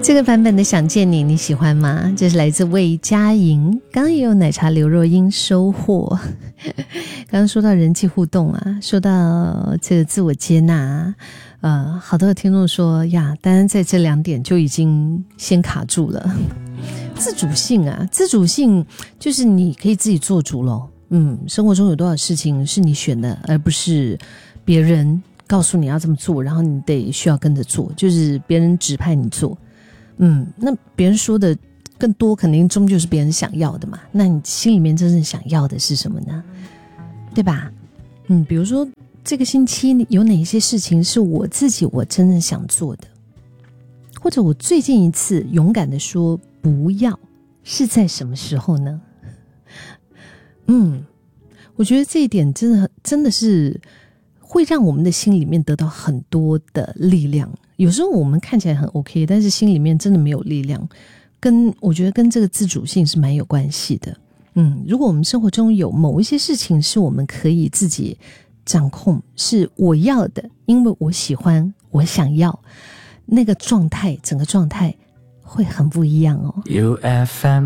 这个版本的想见你你喜欢吗？这是来自魏佳莹，刚刚也有奶茶刘若英收获。刚刚说到人际互动啊，说到这个自我接纳啊，好多的听众说呀，当然在这2点就已经先卡住了。自主性啊，自主性就是你可以自己做主咯。生活中有多少事情是你选的，而不是别人告诉你要这么做，然后你需要跟着做，就是别人指派你做。那别人说的更多肯定终究是别人想要的嘛，那你心里面真正想要的是什么呢？对吧？比如说这个星期有哪些事情是我真正想做的，或者我最近一次勇敢的说不要是在什么时候呢？我觉得这一点真的是会让我们的心里面得到很多的力量。有时候我们看起来很 OK， 但是心里面真的没有力量，我觉得跟这个自主性是蛮有关系的。如果我们生活中有某一些事情是我们可以自己掌控，是我要的，因为我喜欢，我想要，那个状态，整个状态会很不一样哦。UFM